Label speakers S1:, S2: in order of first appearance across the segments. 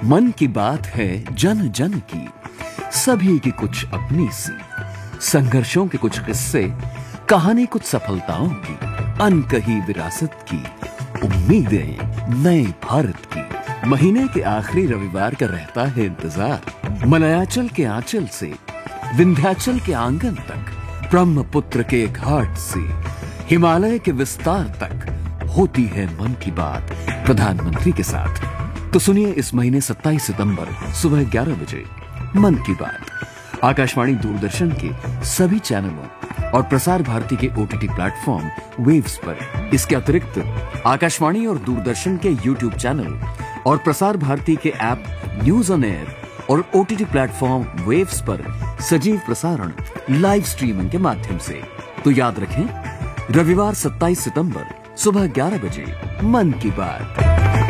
S1: मन की बात है जन जन की, सभी की कुछ अपनी सी, संघर्षों के कुछ किस्से, कहानी कुछ सफलताओं की, अनकही विरासत की, उम्मीदें नए भारत की। महीने के आखिरी रविवार का रहता है इंतजार। मलयाचल के आंचल से विंध्याचल के आंगन तक, ब्रह्मपुत्र के घाट से हिमालय के विस्तार तक होती है मन की बात प्रधानमंत्री के साथ। तो सुनिए इस महीने 27 सितंबर सुबह 11 बजे मन की बात आकाशवाणी दूरदर्शन के सभी चैनलों और प्रसार भारती के ओटीटी प्लेटफॉर्म वेव्स पर। इसके अतिरिक्त आकाशवाणी और दूरदर्शन के यूट्यूब चैनल और प्रसार भारती के ऐप न्यूज ऑन एयर और ओटीटी प्लेटफॉर्म वेव्स पर सजीव प्रसारण लाइव स्ट्रीमिंग के माध्यम से। तो याद रखें, रविवार 27 सितंबर सुबह 11 बजे मन की बात।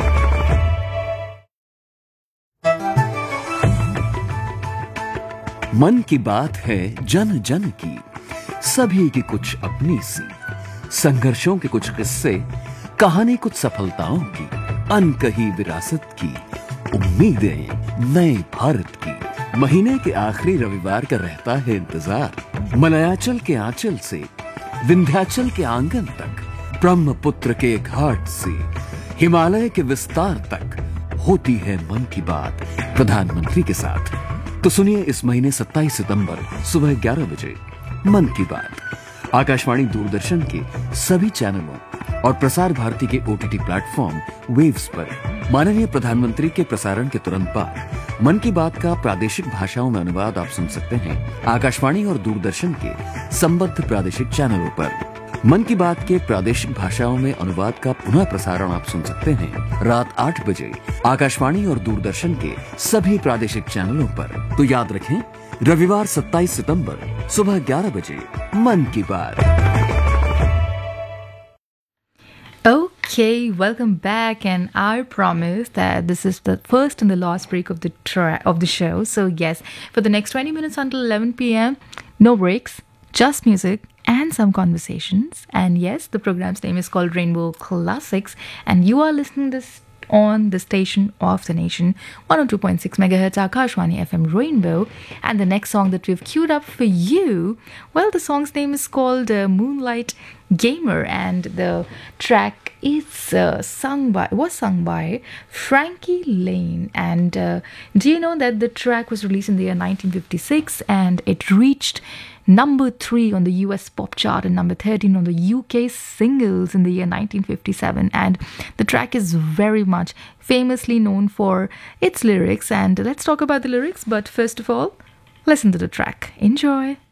S1: मन की बात है जन जन की, सभी की कुछ अपनी सी, संघर्षों के कुछ किस्से, कहानी कुछ सफलताओं की, अनकही विरासत की, उम्मीदें नए भारत की। महीने के आखिरी रविवार का रहता है इंतजार। मलयाचल के आंचल से विंध्याचल के आंगन तक, ब्रह्मपुत्र के घाट से हिमालय के विस्तार तक होती है मन की बात प्रधानमंत्री के साथ। तो सुनिए इस महीने 27 सितंबर सुबह 11 बजे मन की बात आकाशवाणी दूरदर्शन के सभी चैनलों और प्रसार भारती के ओटीटी प्लेटफॉर्म वेव्स पर। माननीय प्रधानमंत्री के प्रसारण के तुरंत बाद मन की बात का प्रादेशिक भाषाओं में अनुवाद आप सुन सकते हैं आकाशवाणी और दूरदर्शन के संबद्ध प्रादेशिक चैनलों पर। मन की बात के प्रादेशिक भाषाओं में अनुवाद का पुनः प्रसारण आप सुन सकते हैं रात 8 बजे आकाशवाणी और दूरदर्शन के सभी प्रादेशिक चैनलों पर। तो याद रखें, रविवार 27 सितंबर सुबह 11 बजे मन की बात।
S2: Okay, welcome back, and I promise that this is the first and the last break of the show. So yes, for the next 20 minutes until 11 p.m, no breaks, just music and some conversations. And yes, the program's name is called Rainbow Classics, and you are listening this on the station of the nation, 102.6 megahertz Akashwani FM Rainbow. And the next song that we've queued up for you, well, the song's name is called Moonlight Gamer, and the track is sung by Frankie Lane. And do you know that the track was released in the year 1956 and it reached number 3 on the US pop chart and number 13 on the UK singles in the year 1957. And the track is very much famously known for its lyrics, and let's talk about the lyrics. But first of all, listen to the track. Enjoy.